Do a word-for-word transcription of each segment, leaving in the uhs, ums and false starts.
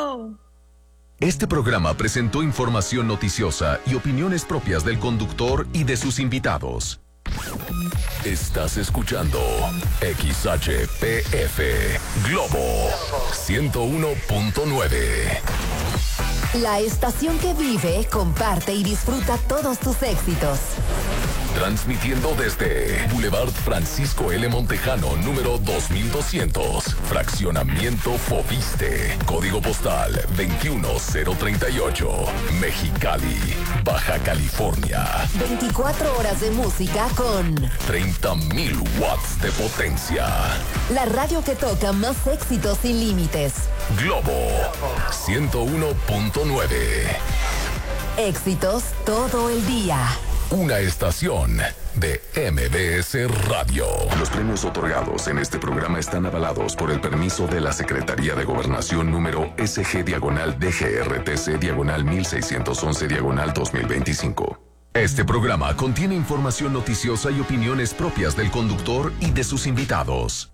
Globo. Este programa presentó información noticiosa y opiniones propias del conductor y de sus invitados. Estás escuchando X H P F Globo ciento uno punto nueve. La estación que vive, comparte y disfruta todos tus éxitos. Transmitiendo desde Boulevard Francisco L. Montejano, número dos mil doscientos, Fraccionamiento Fobiste, Código Postal veintiuno cero treinta y ocho, Mexicali, Baja California. veinticuatro horas de música con treinta mil watts de potencia. La radio que toca más éxitos sin límites. Globo ciento uno punto nueve. Éxitos todo el día. Una estación de M B S Radio. Los premios otorgados en este programa están avalados por el permiso de la Secretaría de Gobernación número S G diagonal D G R T C diagonal mil seiscientos once diagonal dos mil veinticinco. Este programa contiene información noticiosa y opiniones propias del conductor y de sus invitados.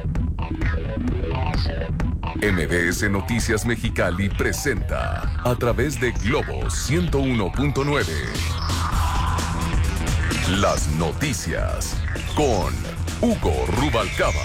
M B S Noticias Mexicali presenta a través de Globo ciento uno punto nueve. Las noticias con Hugo Rubalcaba.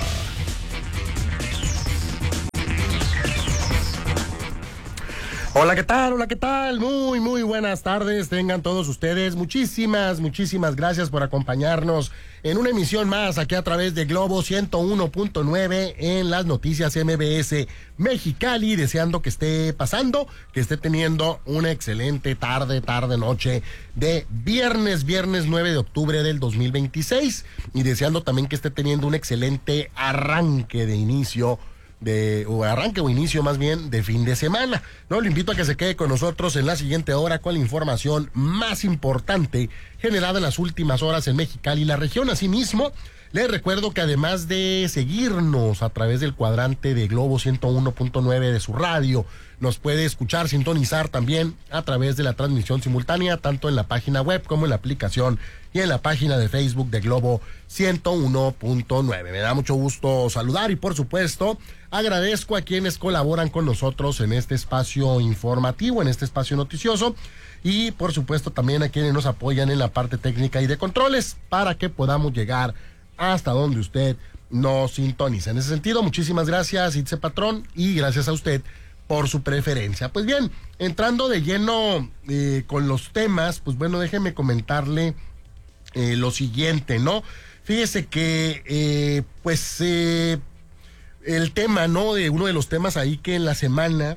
Hola, ¿qué tal? Hola, ¿qué tal? Muy, muy buenas tardes. Tengan todos ustedes. Muchísimas, muchísimas gracias por acompañarnos en una emisión más aquí a través de Globo ciento uno punto nueve en las noticias M B S Mexicali. Deseando que esté pasando, que esté teniendo una excelente tarde, tarde, noche de viernes, viernes nueve de octubre del dos mil veintiséis. Y deseando también que esté teniendo un excelente arranque de inicio de o arranque o inicio más bien de fin de semana. No, le invito a que se quede con nosotros en la siguiente hora con la información más importante generada en las últimas horas en Mexicali y la región. Asimismo, les recuerdo que además de seguirnos a través del cuadrante de Globo ciento uno punto nueve de su radio, nos puede escuchar, sintonizar también a través de la transmisión simultánea, tanto en la página web como en la aplicación y en la página de Facebook de Globo ciento uno punto nueve. Me da mucho gusto saludar y, por supuesto, agradezco a quienes colaboran con nosotros en este espacio informativo, en este espacio noticioso, y, por supuesto, también a quienes nos apoyan en la parte técnica y de controles para que podamos llegar hasta donde usted nos sintoniza. En ese sentido, muchísimas gracias, Itze Patrón, y gracias a usted por su preferencia. Pues bien, entrando de lleno eh, con los temas, pues bueno, déjeme comentarle eh, lo siguiente, ¿no? Fíjese que, eh, pues, eh, el tema, ¿no? De uno de los temas ahí que en la semana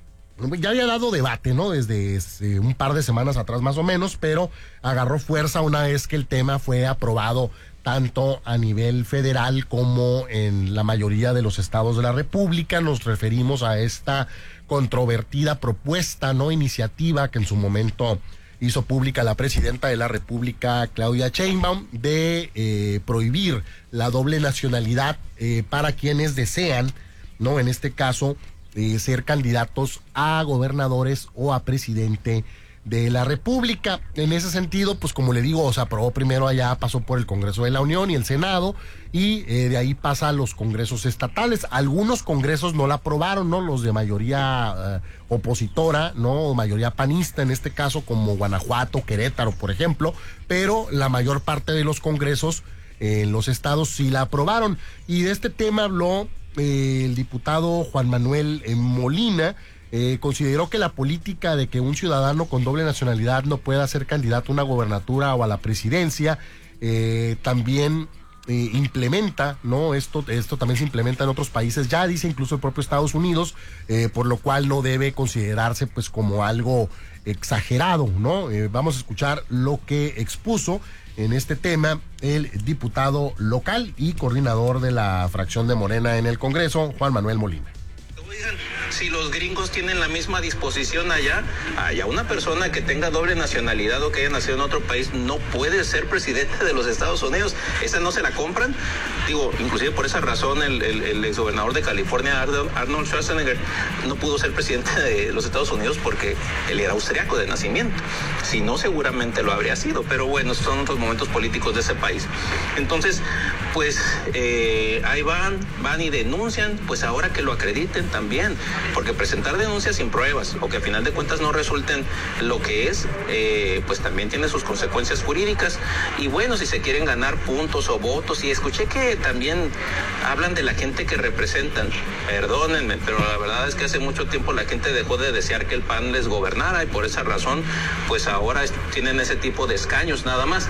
ya había dado debate, ¿no? Desde eh, un par de semanas atrás más o menos, pero agarró fuerza una vez que el tema fue aprobado tanto a nivel federal como en la mayoría de los estados de la República. Nos referimos a esta controvertida propuesta, no iniciativa, que en su momento hizo pública la presidenta de la República, Claudia Sheinbaum, de eh, prohibir la doble nacionalidad eh, para quienes desean, ¿no? En este caso, eh, ser candidatos a gobernadores o a presidente de la República. En ese sentido, pues como le digo, se aprobó primero allá, pasó por el Congreso de la Unión y el Senado, y eh, de ahí pasa a los congresos estatales. Algunos congresos no la aprobaron, ¿no? Los de mayoría eh, opositora, ¿no? Mayoría panista en este caso, como Guanajuato, Querétaro, por ejemplo, pero la mayor parte de los congresos en eh, los estados sí la aprobaron. Y de este tema habló eh, el diputado Juan Manuel eh, Molina. Eh, consideró que la política de que un ciudadano con doble nacionalidad no pueda ser candidato a una gobernatura o a la presidencia eh, también eh, implementa, ¿no? Esto, esto también se implementa en otros países, ya dice incluso el propio Estados Unidos, eh, por lo cual no debe considerarse pues como algo exagerado, ¿no? Eh, vamos a escuchar lo que expuso en este tema el diputado local y coordinador de la fracción de Morena en el Congreso, Juan Manuel Molina. Oigan, si los gringos tienen la misma disposición allá, allá una persona que tenga doble nacionalidad o que haya nacido en otro país no puede ser presidente de los Estados Unidos. ¿Esa no se la compran? Digo, inclusive por esa razón el, el, el exgobernador de California, Arnold Schwarzenegger, no pudo ser presidente de los Estados Unidos porque él era austriaco de nacimiento. Si no, seguramente lo habría sido, pero bueno, son otros momentos políticos de ese país. Entonces, pues eh, ahí van, van y denuncian, pues ahora que lo acrediten también. porque presentar denuncias sin pruebas o que a final de cuentas no resulten lo que es, eh, pues también tiene sus consecuencias jurídicas. Y bueno, si se quieren ganar puntos o votos, y escuché que también hablan de la gente que representan, perdónenme, pero la verdad es que hace mucho tiempo la gente dejó de desear que el P A N les gobernara y por esa razón pues ahora tienen ese tipo de escaños nada más.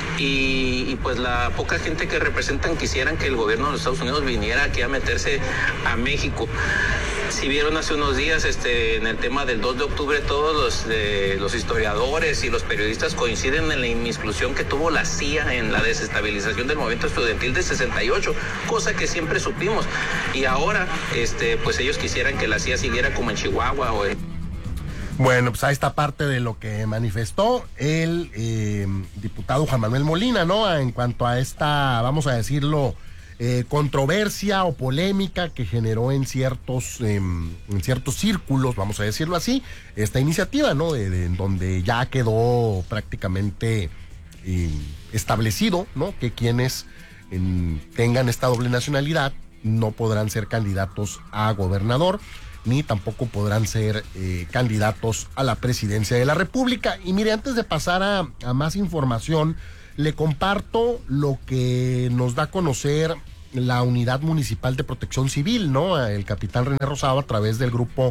Y, y pues la poca gente que representan quisieran que el gobierno de los Estados Unidos viniera aquí a meterse a México. Si vieron hace unos días este, en el tema del dos de octubre, todos los, eh, los historiadores y los periodistas coinciden en la inmiscusión que tuvo la C I A en la desestabilización del movimiento estudiantil de sesenta y ocho, cosa que siempre supimos. Y ahora, este, pues ellos quisieran que la C I A siguiera como en Chihuahua o en... Bueno, pues ahí está parte de lo que manifestó el eh, diputado Juan Manuel Molina, ¿no? En cuanto a esta, vamos a decirlo, eh, controversia o polémica que generó en ciertos eh, en ciertos círculos, vamos a decirlo así, esta iniciativa, ¿no? De, de donde ya quedó prácticamente eh, establecido, ¿no? Que quienes eh, tengan esta doble nacionalidad no podrán ser candidatos a gobernador, ni tampoco podrán ser eh, candidatos a la presidencia de la República. Y mire, antes de pasar a, a más información, le comparto lo que nos da a conocer la Unidad Municipal de Protección Civil, ¿no? El capitán René Rosado, a través del grupo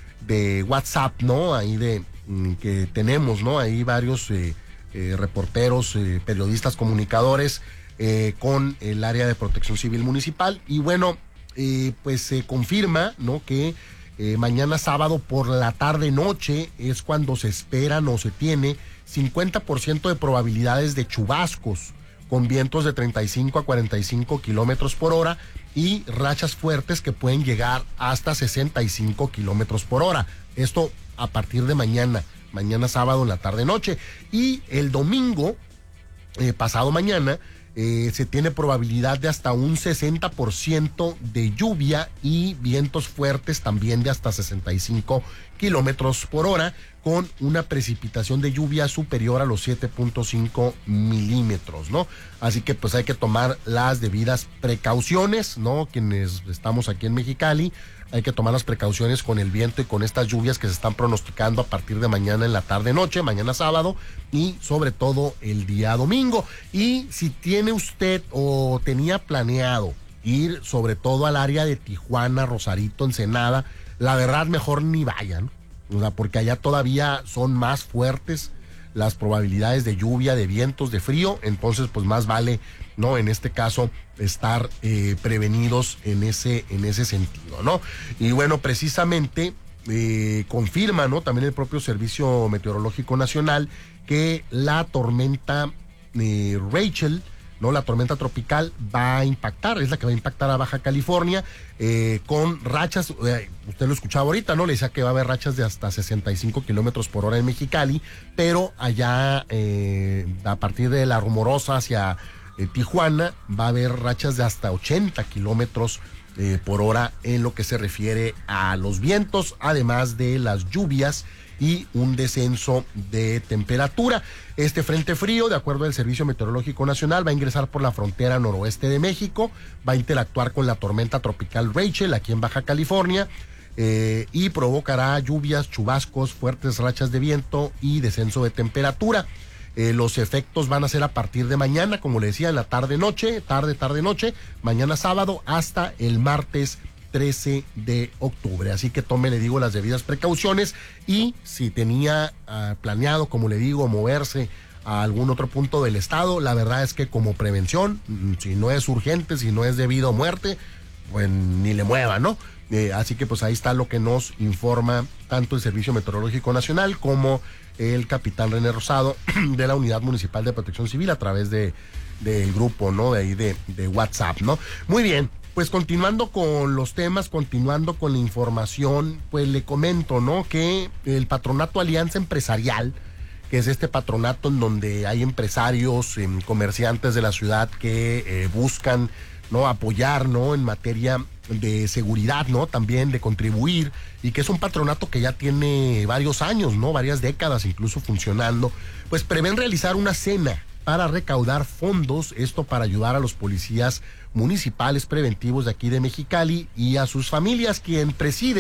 de WhatsApp, ¿no? Ahí de que tenemos, ¿no? Ahí varios eh, eh, reporteros, eh, periodistas, comunicadores eh, con el área de Protección Civil Municipal. Y bueno, eh, pues se confirma, ¿no? Que Eh, mañana sábado por la tarde-noche es cuando se esperan o se tiene cincuenta por ciento de probabilidades de chubascos con vientos de treinta y cinco a cuarenta y cinco kilómetros por hora y rachas fuertes que pueden llegar hasta sesenta y cinco kilómetros por hora. Esto a partir de mañana, mañana sábado en la tarde-noche. Y el domingo, eh, pasado mañana, Eh, se tiene probabilidad de hasta un sesenta por ciento de lluvia y vientos fuertes también de hasta sesenta y cinco kilómetros por hora, con una precipitación de lluvia superior a los siete punto cinco milímetros, ¿no? Así que pues hay que tomar las debidas precauciones, ¿no? Quienes estamos aquí en Mexicali, hay que tomar las precauciones con el viento y con estas lluvias que se están pronosticando a partir de mañana en la tarde-noche, mañana sábado y sobre todo el día domingo. Y si tiene usted o tenía planeado ir sobre todo al área de Tijuana, Rosarito, Ensenada, la verdad mejor ni vayan, o sea, porque allá todavía son más fuertes las probabilidades de lluvia, de vientos, de frío, entonces pues más vale, ¿no? En este caso, estar eh, prevenidos en ese, en ese sentido, ¿no? Y bueno, precisamente eh, confirma, ¿no? También el propio Servicio Meteorológico Nacional que la tormenta eh, Rachel, ¿no? La tormenta tropical va a impactar, es la que va a impactar a Baja California, eh, con rachas, eh, usted lo escuchaba ahorita, ¿no? Le decía que va a haber rachas de hasta sesenta y cinco kilómetros por hora en Mexicali, pero allá, eh, a partir de La Rumorosa hacia eh, Tijuana, va a haber rachas de hasta ochenta kilómetros eh, por hora en lo que se refiere a los vientos, además de las lluvias y un descenso de temperatura. Este frente frío, de acuerdo al Servicio Meteorológico Nacional, va a ingresar por la frontera noroeste de México, va a interactuar con la tormenta tropical Rachel aquí en Baja California eh, y provocará lluvias, chubascos, fuertes rachas de viento y descenso de temperatura. Eh, los efectos van a ser a partir de mañana, como le decía, en la tarde-noche, tarde, tarde-noche, mañana sábado hasta el martes trece de octubre. Así que tome, le digo, las debidas precauciones y si tenía uh, planeado, como le digo, moverse a algún otro punto del estado, la verdad es que como prevención, si no es urgente, si no es debido a muerte, pues ni le mueva, ¿no? Eh, así que pues ahí está lo que nos informa tanto el Servicio Meteorológico Nacional como el capitán René Rosado de la Unidad Municipal de Protección Civil a través de del grupo, ¿no? De ahí de, de WhatsApp, ¿no? Muy bien. Pues continuando con los temas, continuando con la información, pues le comento, ¿no? Que el Patronato Alianza Empresarial, que es este patronato en donde hay empresarios, eh, comerciantes de la ciudad que eh, buscan, ¿no? Apoyar, ¿no? En materia de seguridad, ¿no? También de contribuir, y que es un patronato que ya tiene varios años, ¿no? Varias décadas incluso funcionando, pues prevén realizar una cena para recaudar fondos, esto para ayudar a los policías municipales preventivos de aquí de Mexicali y a sus familias. Quien preside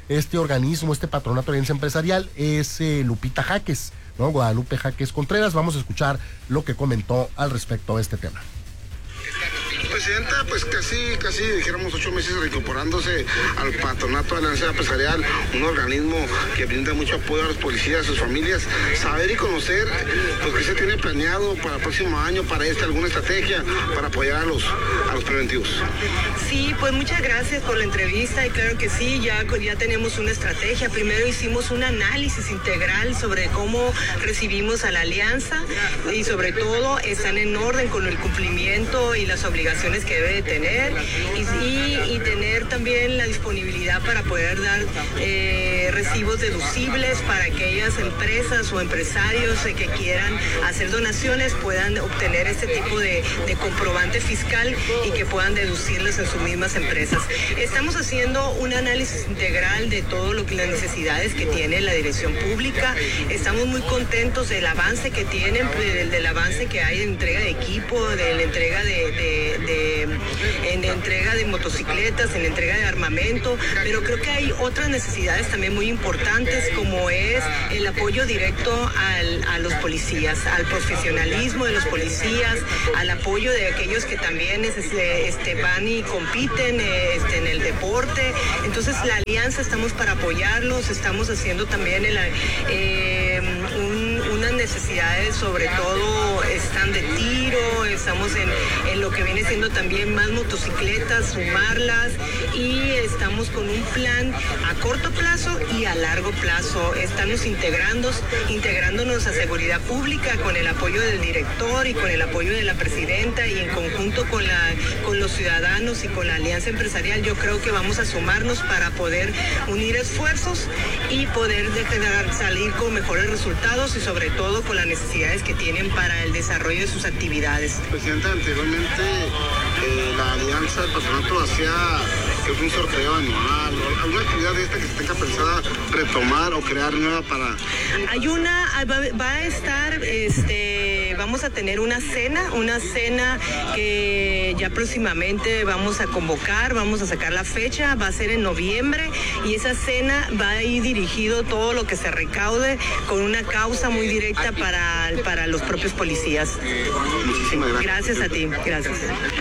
este organismo, este patronato de alianza empresarial, es eh, Lupita Jaques, ¿no? Guadalupe Jaques Contreras. Vamos a escuchar lo que comentó al respecto de este tema. Presidenta, pues casi, casi dijéramos ocho meses reincorporándose al patronato de la Alianza Empresarial, un organismo que brinda mucho apoyo a los policías, a sus familias, saber y conocer pues qué se tiene planeado para el próximo año, para este, alguna estrategia para apoyar a los, a los preventivos. Sí, pues muchas gracias por la entrevista y claro que sí, ya, ya tenemos una estrategia. Primero hicimos un análisis integral sobre cómo recibimos a la alianza y sobre todo están en orden con el cumplimiento y las obligaciones que debe de tener y, y, y tener también la disponibilidad para poder dar eh, recibos deducibles para aquellas empresas o empresarios eh, que quieran hacer donaciones puedan obtener este tipo de, de comprobante fiscal y que puedan deducirles en sus mismas empresas. Estamos haciendo un análisis integral de todo lo que las necesidades que tiene la dirección pública. Estamos muy contentos del avance que tienen, del, del avance que hay de entrega de equipo, de la entrega de, de, de en entrega de motocicletas, en entrega de armamento, pero creo que hay otras necesidades también muy importantes como es el apoyo directo al, a los policías, al profesionalismo de los policías, al apoyo de aquellos que también este, este, van y compiten este, en el deporte. Entonces la alianza estamos para apoyarlos, estamos haciendo también el, eh, un, unas necesidades, sobre todo están de tiro, estamos en, en lo que viene siendo también más motocicletas, sumarlas y estamos con un plan a corto plazo y a largo plazo. Estamos integrando, integrándonos a seguridad pública con el apoyo del director y con el apoyo de la presidenta y en conjunto con, la, con los ciudadanos y con la alianza empresarial. Yo creo que vamos a sumarnos para poder unir esfuerzos y poder dejar salir con mejores resultados y sobre todo con las necesidades que tienen para el desarrollo de sus actividades. Presidenta, anteriormente Eh, la alianza del patronato hacía que fue un sorteo anual, alguna actividad de esta que se tenga pensada retomar o crear nueva para... Hay una, va, va a estar, este, vamos a tener una cena, una cena que ya próximamente vamos a convocar, vamos a sacar la fecha, va a ser en noviembre y esa cena va a ir dirigido todo lo que se recaude con una causa muy directa para, para los propios policías. Muchísimas gracias. Gracias a ti, gracias.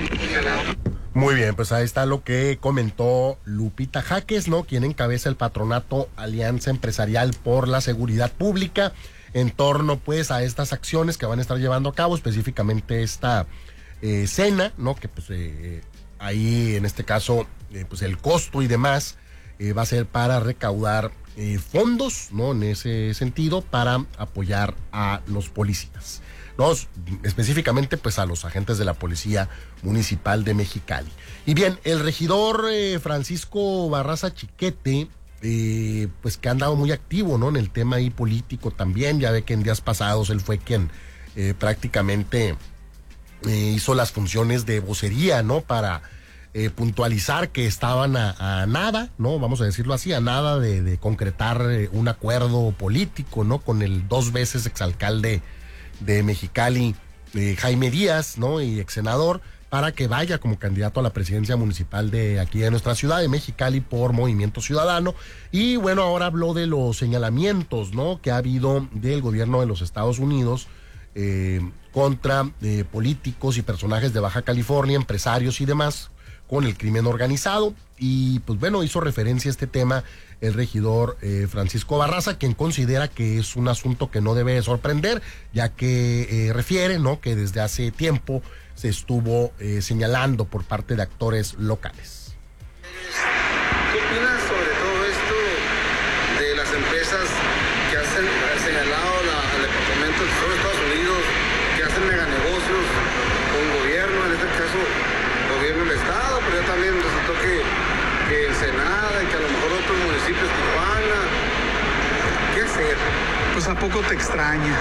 Muy bien, pues ahí está lo que comentó Lupita Jaques, ¿no? Quien encabeza el patronato Alianza Empresarial por la Seguridad Pública en torno, pues, a estas acciones que van a estar llevando a cabo, específicamente esta eh, cena, ¿no? Que, pues, eh, ahí, en este caso, eh, pues, el costo y demás eh, va a ser para recaudar eh, fondos, ¿no? En ese sentido, para apoyar a los policías. ¿No? Específicamente pues a los agentes de la Policía Municipal de Mexicali. Y bien, el regidor eh, Francisco Barraza Chiquete, eh, pues que ha andado muy activo, ¿no? En el tema ahí político también, ya ve que en días pasados él fue quien eh, prácticamente eh, hizo las funciones de vocería, ¿no? Para eh, puntualizar que estaban a, a nada, ¿no? Vamos a decirlo así, a nada de, de concretar eh, un acuerdo político, ¿no? Con el dos veces exalcalde de Mexicali, eh, Jaime Díaz, ¿no? Y ex senador, para que vaya como candidato a la presidencia municipal de aquí de nuestra ciudad de Mexicali por Movimiento Ciudadano. Y bueno, ahora habló de los señalamientos, ¿no? Que ha habido del gobierno de los Estados Unidos eh, contra eh, políticos y personajes de Baja California, empresarios y demás, con el crimen organizado. Y pues bueno, hizo referencia a este tema el regidor eh, Francisco Barraza, quien considera que es un asunto que no debe sorprender, ya que eh, refiere, ¿no? Que desde hace tiempo se estuvo eh, señalando por parte de actores locales. ¿Qué opinas sobre todo esto de las empresas que hacen señalado la, al departamento de Estados Unidos, que hacen meganegocios con gobierno, en este caso gobierno del estado, pero ya también resultó que, que Ensenada y que a lo mejor otros municipios, Tijuana? ¿Qué hacer? Pues ¿a poco te extraña?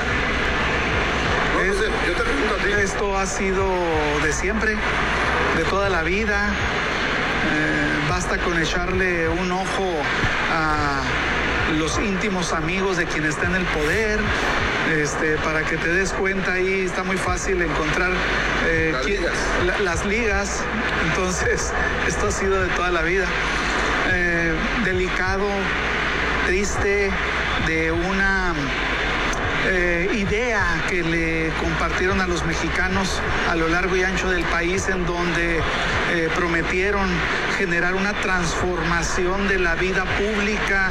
No, es, no sé, yo te pregunto a ti. Esto ha sido de siempre, de toda la vida. Eh, basta con echarle un ojo a los íntimos amigos de quien está en el poder, este, para que te des cuenta. Ahí está muy fácil encontrar eh, las, quién, ligas. La, las ligas. Entonces, esto ha sido de toda la vida. Eh, delicado, triste, de una eh, idea que le compartieron a los mexicanos a lo largo y ancho del país, en donde eh, prometieron generar una transformación de la vida pública,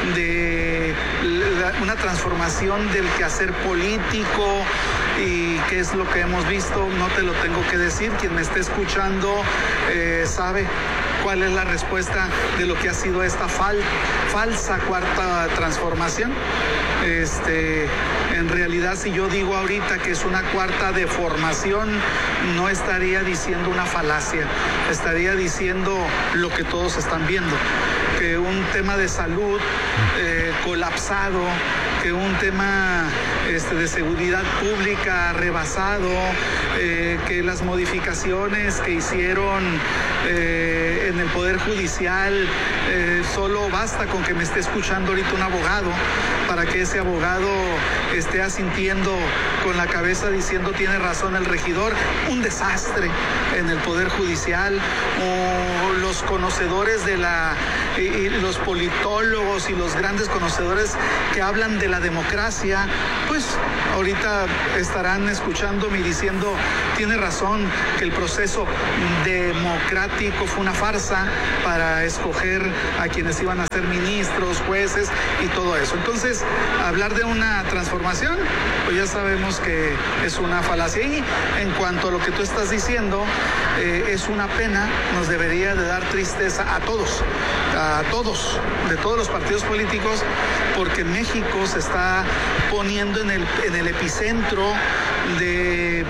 de la, una transformación del quehacer político. ¿Y qué es lo que hemos visto? No te lo tengo que decir. Quien me esté escuchando eh, sabe cuál es la respuesta de lo que ha sido esta fal, falsa cuarta transformación. Este, en realidad, si yo digo ahorita que es una cuarta deformación, no estaría diciendo una falacia, estaría diciendo lo que todos están viendo, que un tema de salud eh, colapsado, que un tema este, de seguridad pública rebasado, eh, que las modificaciones que hicieron eh, en el Poder Judicial, eh, solo basta con que me esté escuchando ahorita un abogado para que ese abogado esté asintiendo con la cabeza diciendo tiene razón el regidor. Un desastre en el Poder Judicial, o los conocedores de la, y los politólogos y los grandes conocedores que hablan de la democracia, pues ahorita estarán escuchándome y diciendo tiene razón que el proceso democrático fue una farsa para escoger a quienes iban a ser ministros, jueces y todo eso. Entonces, hablar de una transformación, pues ya sabemos que es una falacia. Y en cuanto a lo que tú estás diciendo, eh, es una pena, nos debería de dar tristeza a todos, a todos, de todos los partidos políticos, porque México se está poniendo en el, en el epicentro de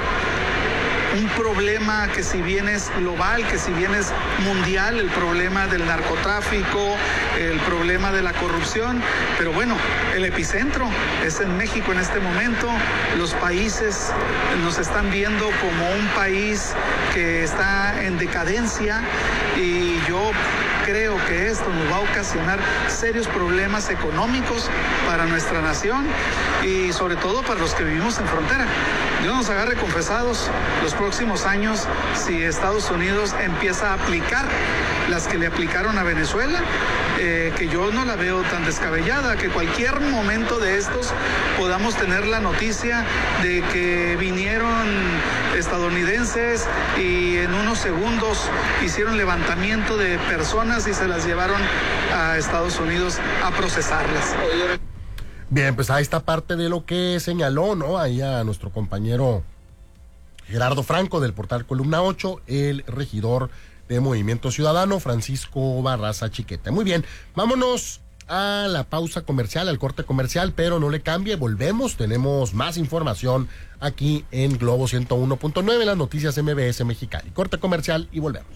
un problema que si bien es global, que si bien es mundial, el problema del narcotráfico, el problema de la corrupción, pero bueno, el epicentro es en México en este momento. Los países nos están viendo como un país que está en decadencia, y yo creo que esto nos va a ocasionar serios problemas económicos para nuestra nación y sobre todo para los que vivimos en frontera. Dios nos agarre confesados los próximos años si Estados Unidos empieza a aplicar las que le aplicaron a Venezuela, eh, que yo no la veo tan descabellada, que cualquier momento de estos podamos tener la noticia de que vinieron estadounidenses y en unos segundos hicieron levantamiento de personas y se las llevaron a Estados Unidos a procesarlas. Bien, pues ahí está parte de lo que señaló, ¿no? Ahí a nuestro compañero Gerardo Franco del portal Columna ocho, el regidor de Movimiento Ciudadano, Francisco Barraza Chiquete. Muy bien, vámonos a la pausa comercial, al corte comercial, pero no le cambie, volvemos, tenemos más información aquí en Globo ciento uno punto nueve, las noticias M B S Mexicali. Corte comercial y volvemos.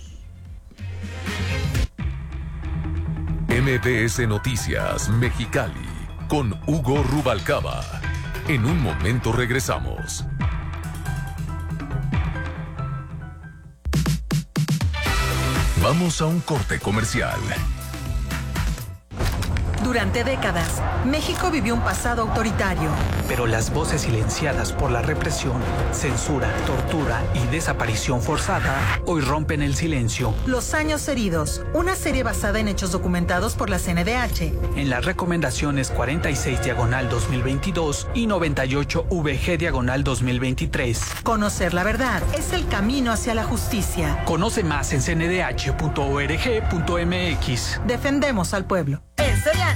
M B S Noticias Mexicali con Hugo Rubalcaba. En un momento regresamos. Vamos a un corte comercial. Durante décadas, México vivió un pasado autoritario. Pero las voces silenciadas por la represión, censura, tortura y desaparición forzada hoy rompen el silencio. Los años heridos, una serie basada en hechos documentados por la C N D H. En las recomendaciones cuarenta y seis diagonal dos mil veintidós y noventa y ocho V G diagonal dos mil veintitrés. Conocer la verdad es el camino hacia la justicia. Conoce más en c n d h punto org punto m x. Defendemos al pueblo. En Soriana